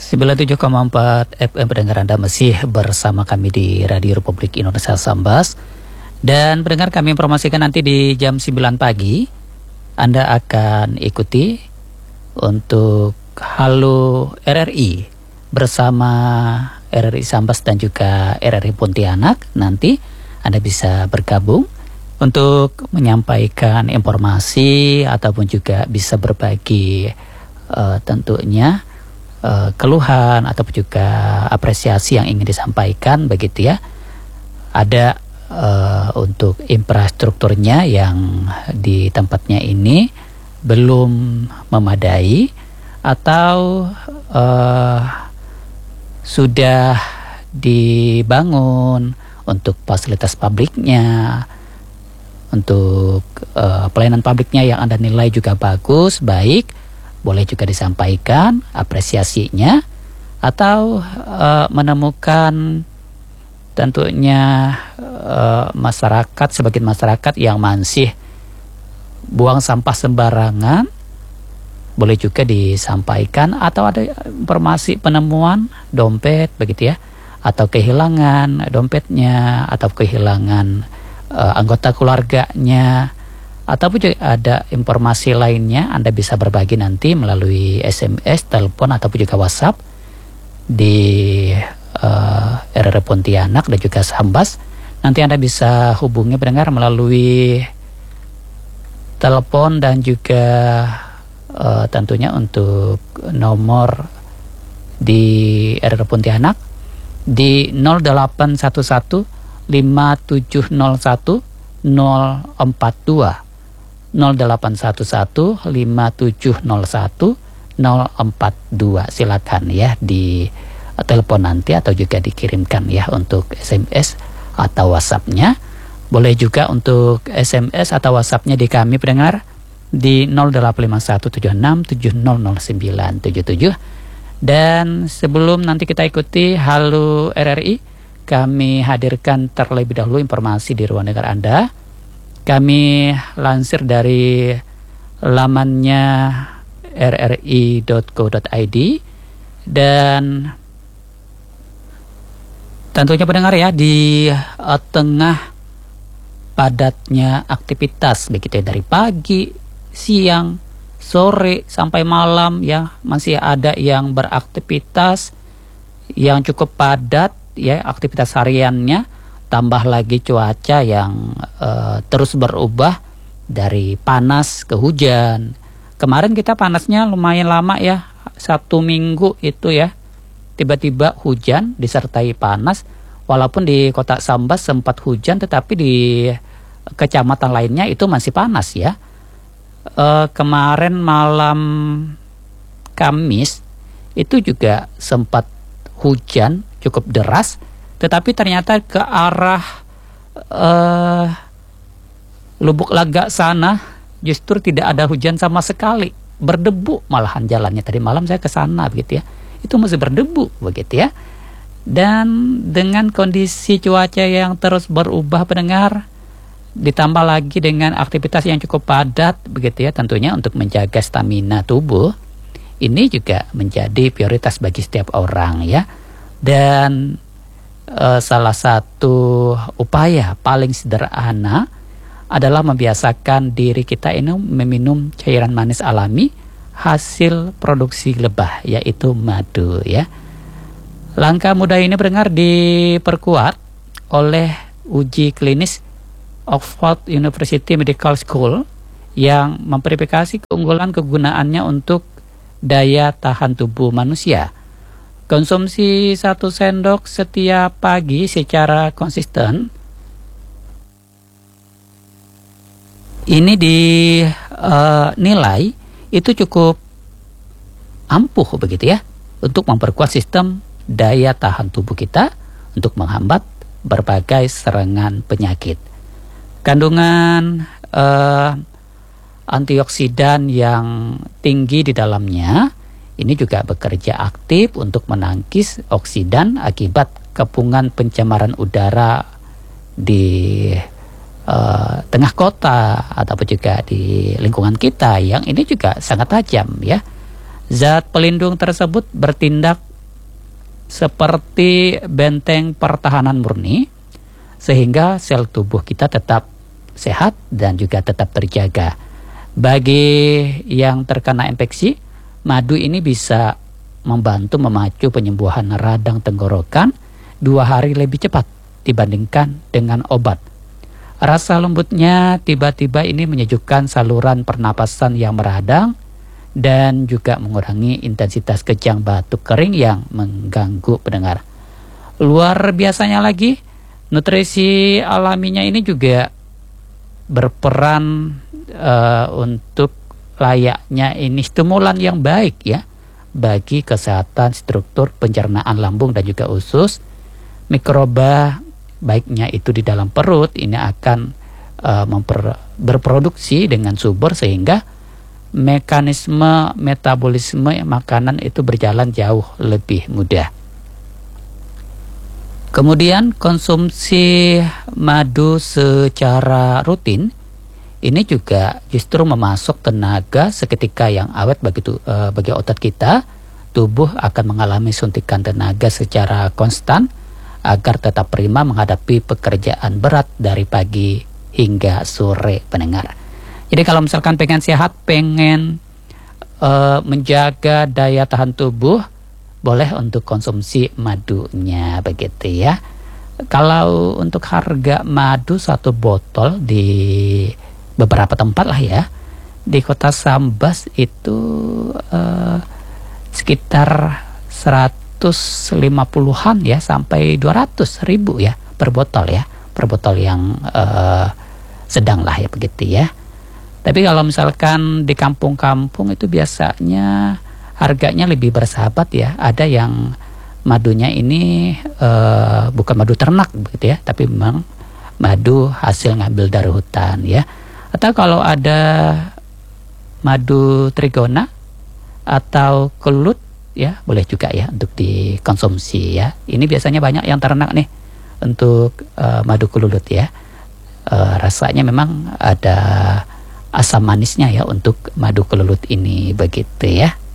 97,4 FM pendengar Anda masih bersama kami di Radio Republik Indonesia Sambas. Dan pendengar, kami informasikan nanti di jam 9 pagi Anda akan ikuti untuk Halo RRI bersama RRI Sambas dan juga RRI Pontianak. Nanti Anda bisa bergabung untuk menyampaikan informasi ataupun juga bisa berbagi tentunya keluhan ataupun juga apresiasi yang ingin disampaikan begitu ya. Ada untuk infrastrukturnya yang di tempatnya ini belum memadai atau sudah dibangun untuk fasilitas publiknya, untuk pelayanan publiknya yang Anda nilai juga bagus, baik, boleh juga disampaikan apresiasinya, atau menemukan tentunya masyarakat, sebagian masyarakat yang masih buang sampah sembarangan, boleh juga disampaikan, atau ada informasi penemuan dompet begitu ya, atau kehilangan dompetnya, atau kehilangan anggota keluarganya, ataupun juga ada informasi lainnya. Anda bisa berbagi nanti melalui SMS, telepon, ataupun juga WhatsApp di RRI Pontianak dan juga Sambas. Nanti Anda bisa hubungi pendengar melalui telepon dan juga tentunya untuk nomor di RRI Pontianak di 0811 5701 042 0811 5701 042. Silakan ya di telepon nanti atau juga dikirimkan ya untuk SMS atau WhatsApp-nya. Boleh juga untuk SMS atau WhatsApp-nya di kami pendengar di 085176700977. Dan sebelum nanti kita ikuti Halo RRI, kami hadirkan terlebih dahulu informasi di ruang dengar Anda. Kami lansir dari lamannya rri.co.id, dan tentunya pendengar ya, di tengah padatnya aktivitas begitu ya, dari pagi, siang, sore sampai malam ya, masih ada yang beraktivitas yang cukup padat ya aktivitas hariannya. Tambah lagi cuaca yang terus berubah dari panas ke hujan. Kemarin kita panasnya lumayan lama ya, 1 minggu itu ya, tiba-tiba hujan disertai panas. Walaupun di kota Sambas sempat hujan, tetapi di kecamatan lainnya itu masih panas ya. Kemarin malam Kamis itu juga sempat hujan cukup deras, tetapi ternyata ke arah Lubuk Laga sana justru tidak ada hujan sama sekali, berdebu malahan jalannya. Tadi malam saya ke sana begitu ya, itu masih berdebu begitu ya. Dan dengan kondisi cuaca yang terus berubah pendengar, ditambah lagi dengan aktivitas yang cukup padat begitu ya, tentunya untuk menjaga stamina tubuh ini juga menjadi prioritas bagi setiap orang ya. Dan salah satu upaya paling sederhana adalah membiasakan diri kita ini meminum cairan manis alami hasil produksi lebah, yaitu madu ya. Langkah mudah ini pendengar diperkuat oleh uji klinis Oxford University Medical School yang memverifikasi keunggulan kegunaannya untuk daya tahan tubuh manusia. Konsumsi 1 sendok setiap pagi secara konsisten ini dinilai itu cukup ampuh begitu ya, untuk memperkuat sistem daya tahan tubuh kita untuk menghambat berbagai serangan penyakit. Kandungan antioksidan yang tinggi di dalamnya ini juga bekerja aktif untuk menangkis oksidan akibat kepungan pencemaran udara di tengah kota ataupun juga di lingkungan kita, yang ini juga sangat tajam ya. Zat pelindung tersebut bertindak seperti benteng pertahanan murni, sehingga sel tubuh kita tetap sehat dan juga tetap terjaga. Bagi yang terkena infeksi, madu ini bisa membantu memacu penyembuhan radang tenggorokan 2 hari lebih cepat dibandingkan dengan obat. Rasa lembutnya tiba-tiba ini menyejukkan saluran pernapasan yang meradang dan juga mengurangi intensitas kejang batuk kering yang mengganggu pendengar. Luar biasanya lagi, nutrisi alaminya ini juga berperan untuk layaknya ini stimulan yang baik ya bagi kesehatan struktur pencernaan lambung dan juga usus. Mikroba baiknya itu di dalam perut ini akan berproduksi dengan subur sehingga mekanisme metabolisme makanan itu berjalan jauh lebih mudah. Kemudian konsumsi madu secara rutin ini juga justru memasuk tenaga seketika yang awet bagi otot kita. Tubuh akan mengalami suntikan tenaga secara konstan agar tetap prima menghadapi pekerjaan berat dari pagi hingga sore, pendengar. Jadi kalau misalkan pengen sehat, pengen menjaga daya tahan tubuh, boleh untuk konsumsi madunya begitu ya. Kalau untuk harga madu 1 botol di beberapa tempat lah ya, di kota Sambas itu sekitar 150-an ya sampai 200.000 ya per botol ya, per botol yang sedang lah ya begitu ya. Tapi kalau misalkan di kampung-kampung itu biasanya harganya lebih bersahabat ya. Ada yang madunya ini bukan madu ternak begitu ya, tapi memang madu hasil ngambil dari hutan ya. Atau kalau ada madu trigona atau kelut ya, boleh juga ya untuk dikonsumsi ya. Ini biasanya banyak yang ternak nih untuk madu kelulut ya. Rasanya memang ada asam manisnya ya untuk madu kelulut ini begitu ya.